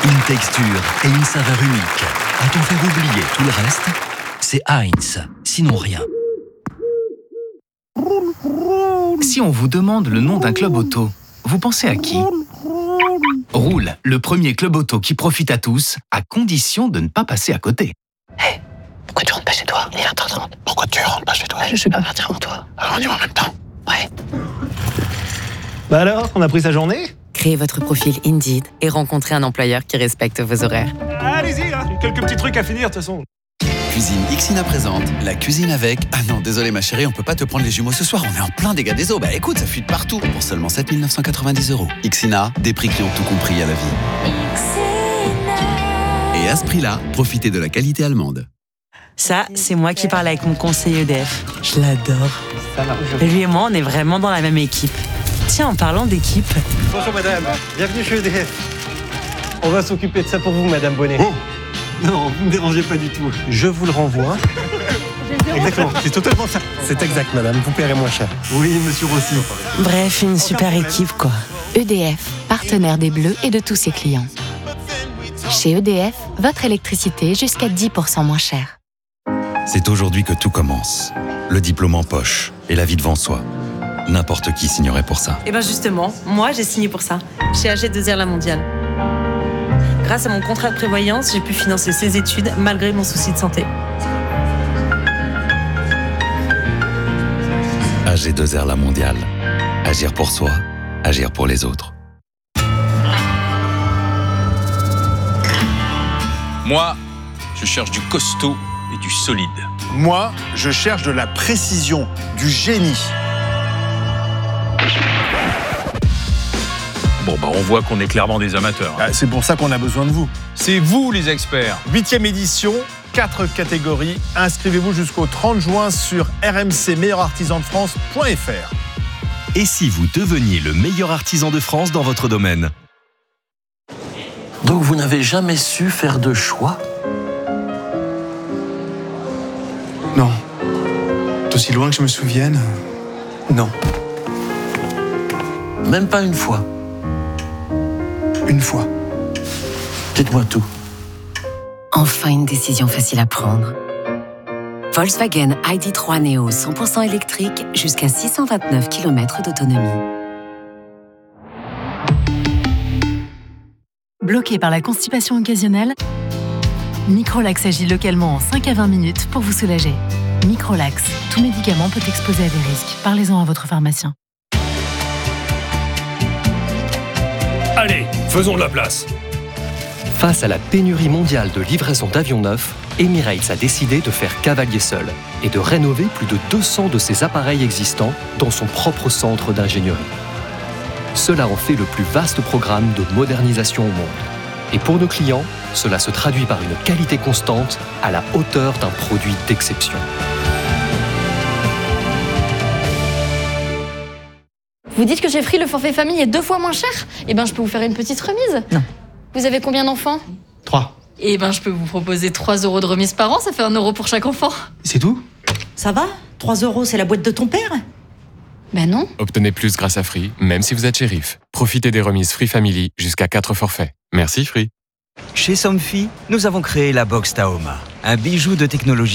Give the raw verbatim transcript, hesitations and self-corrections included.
Une texture et une saveur unique. A-t-on fait oublier tout le reste? C'est Heinz, sinon rien. Si on vous demande le nom d'un club auto, vous pensez à qui? Roule, le premier club auto qui profite à tous, à condition de ne pas passer à côté. Hé, hey, pourquoi tu rentres pas chez toi? Il est vingt heures trente. Pourquoi tu rentres pas chez toi? Je suis pas partir avant toi. Alors on y va en même temps. Ouais. Bah alors, on a pris sa journée? Créez votre profil Indeed et rencontrez un employeur qui respecte vos horaires. Allez-y, hein, quelques petits trucs à finir de toute façon. Cuisine Ixina présente la cuisine avec... Ah non, désolé ma chérie, on peut pas te prendre les jumeaux ce soir, on est en plein dégâts des eaux. Bah écoute, ça fuit de partout. Pour seulement sept mille neuf cent quatre-vingt-dix euros. Ixina, des prix qui ont tout compris à la vie. Et à ce prix-là, profitez de la qualité allemande. Ça, c'est moi qui parle avec mon conseiller E D F. Je l'adore. Lui et moi, on est vraiment dans la même équipe. Tiens, en parlant d'équipe... Bonjour madame, bienvenue chez E D F. On va s'occuper de ça pour vous, madame Bonnet. Oh. Non, vous ne me dérangez pas du tout. Je vous le renvoie. Exactement, c'est totalement ça. C'est exact, madame, vous paierez moins cher. Oui, monsieur Rossi. Bref, une super équipe, quoi. E D F, partenaire des Bleus et de tous ses clients. Chez E D F, votre électricité est jusqu'à dix pour cent moins chère. C'est aujourd'hui que tout commence. Le diplôme en poche et la vie devant soi. N'importe qui signerait pour ça. Et ben justement, moi, j'ai signé pour ça. Chez A G deux R La Mondiale. Grâce à mon contrat de prévoyance, j'ai pu financer ses études malgré mon souci de santé. A G deux R La Mondiale. Agir pour soi, agir pour les autres. Moi, je cherche du costaud et du solide. Moi, je cherche de la précision, du génie. Bon, bah on voit qu'on est clairement des amateurs. Ah, c'est pour ça qu'on a besoin de vous. C'est vous les experts. Huitième édition, quatre catégories. Inscrivez-vous jusqu'au trente juin sur r m c meilleur artisan de france point f r. Et si vous deveniez le meilleur artisan de France dans votre domaine? Donc vous n'avez jamais su faire de choix? Non. D'aussi loin que je me souvienne, non. Même pas une fois? Une fois. Dites-moi tout. Enfin une décision facile à prendre. Volkswagen I D trois Neo cent pour cent électrique jusqu'à six cent vingt-neuf kilomètres d'autonomie. Bloqué par la constipation occasionnelle, Microlax agit localement en cinq à vingt minutes pour vous soulager. Microlax, tout médicament peut exposer à des risques. Parlez-en à votre pharmacien. Allez, faisons de la place. Face à la pénurie mondiale de livraison d'avions neufs, Emirates a décidé de faire cavalier seul et de rénover plus de deux cents de ses appareils existants dans son propre centre d'ingénierie. Cela en fait le plus vaste programme de modernisation au monde. Et pour nos clients, cela se traduit par une qualité constante à la hauteur d'un produit d'exception. Vous dites que chez Free, le forfait famille est deux fois moins cher? Eh ben, je peux vous faire une petite remise. Non. Vous avez combien d'enfants? Trois. Eh ben, je peux vous proposer trois euros de remise par an, ça fait un euro pour chaque enfant. C'est tout? Ça va? trois euros, c'est la boîte de ton père? Ben non. Obtenez plus grâce à Free, même si vous êtes shérif. Profitez des remises Free Family jusqu'à quatre forfaits. Merci Free. Chez Somfy, nous avons créé la box Tahoma, un bijou de technologie